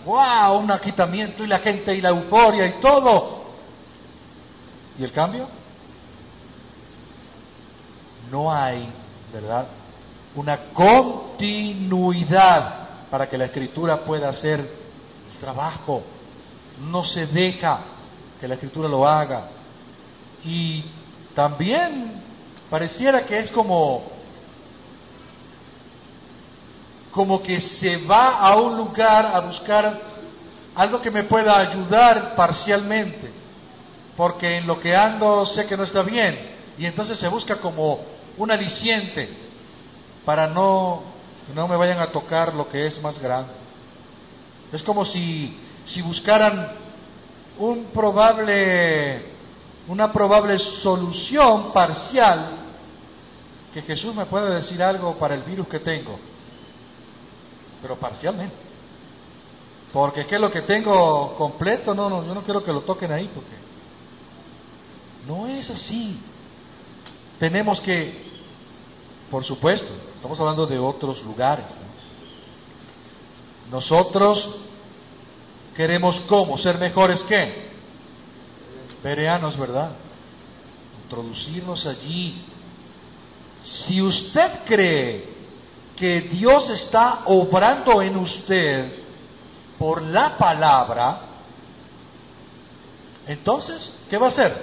¡wow! Un aquitamiento y la gente y la euforia y todo. ¿Y el cambio? No hay, ¿verdad?, una continuidad para que la Escritura pueda hacer el trabajo. No se deja que la Escritura lo haga. Y también pareciera que es como que se va a un lugar a buscar algo que me pueda ayudar parcialmente, porque en lo que ando sé que no está bien, y entonces se busca como un aliciente para que no me vayan a tocar lo que es más grande. Es como si buscaran una probable solución parcial, que Jesús me puede decir algo para el virus que tengo, pero parcialmente, porque es que lo que tengo completo, no, yo no quiero que lo toquen ahí, porque no es así. Tenemos que, por supuesto, estamos hablando de otros lugares, ¿no? Nosotros queremos, ¿cómo? Ser mejores, ¿qué? Bereanos, ¿verdad? Introducirnos allí. Si usted cree que Dios está obrando en usted por la palabra, entonces, ¿qué va a hacer?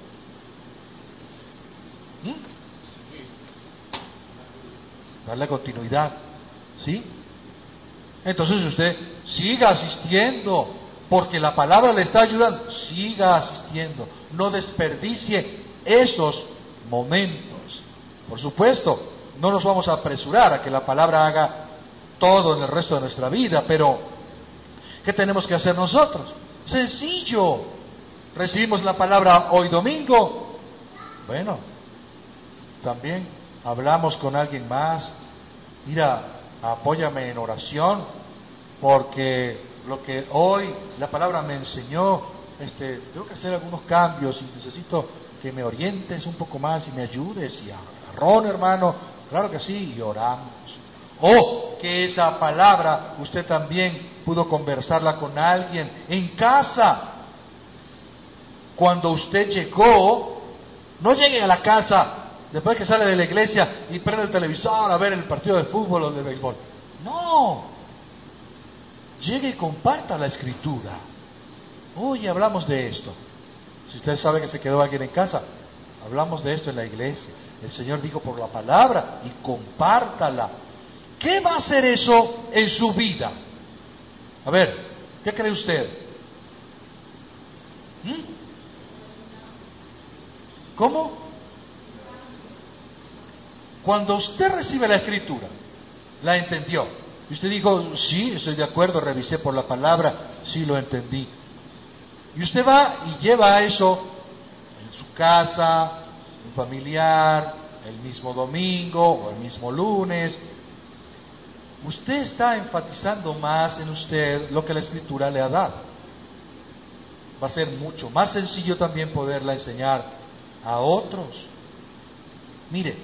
Darle continuidad, ¿sí? Entonces usted siga asistiendo, porque la palabra le está ayudando. Siga asistiendo, no desperdicie esos momentos. Por supuesto, no nos vamos a apresurar a que la palabra haga todo en el resto de nuestra vida, pero ¿qué tenemos que hacer nosotros? Sencillo. Recibimos la palabra hoy domingo. Bueno, también hablamos con alguien más. Mira, apóyame en oración, porque lo que hoy la palabra me enseñó, tengo que hacer algunos cambios y necesito que me orientes un poco más y me ayudes. Y Ron, hermano, claro que sí, y oramos. O que esa palabra usted también pudo conversarla con alguien en casa. Cuando usted llegó, no llegue a la casa después que sale de la iglesia y prende el televisor a ver el partido de fútbol o de béisbol. No, llegue y comparta la Escritura. Oye, hablamos de esto. Si usted sabe que se quedó alguien en casa, hablamos de esto en la iglesia. El Señor dijo por la palabra, y compártala. ¿Qué va a hacer eso en su vida? A ver, ¿qué cree usted? ¿Cómo? Cuando usted recibe la Escritura, la entendió, y usted dijo, sí, estoy de acuerdo, revisé por la palabra, sí lo entendí. Y usted va y lleva eso en su casa, un familiar, el mismo domingo o el mismo lunes. Usted está enfatizando más en usted lo que la Escritura le ha dado. Va a ser mucho más sencillo también poderla enseñar a otros. Mire,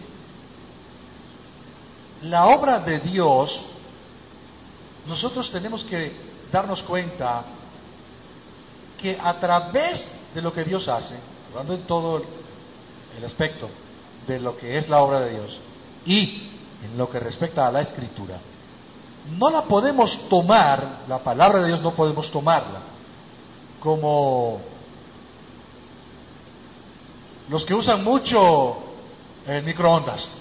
la obra de Dios, nosotros tenemos que darnos cuenta que a través de lo que Dios hace, hablando en todo el aspecto de lo que es la obra de Dios y en lo que respecta a la Escritura, no la podemos tomar, la palabra de Dios no podemos tomarla como los que usan mucho el microondas.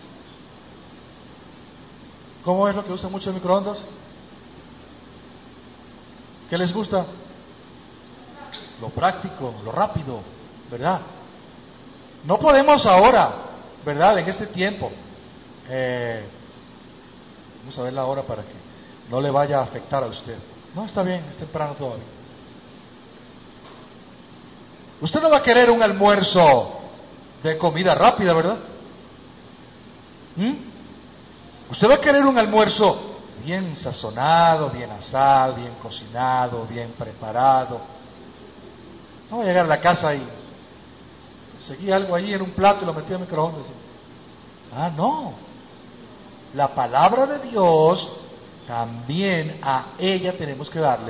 ¿Cómo es lo que usan mucho el microondas? ¿Qué les gusta? Lo práctico, lo rápido, ¿verdad? No podemos ahora, ¿verdad? En este tiempo. Vamos a ver la hora para que no le vaya a afectar a usted. No, está bien, es temprano todavía. Usted no va a querer un almuerzo de comida rápida, ¿verdad? Usted va a querer un almuerzo bien sazonado, bien asado, bien cocinado, bien preparado. No va a llegar a la casa y conseguí algo ahí en un plato y lo metí en el microondas. No. La palabra de Dios, también a ella tenemos que darle